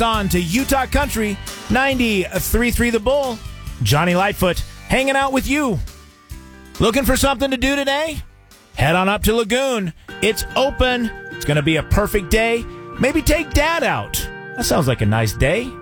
On to Utah Country 93.3 The Bull. Johnny Lightfoot hanging out with you. Looking for something to do today? Head on up to Lagoon. It's open. It's going to be a perfect day. Maybe take Dad out. That sounds like a nice day.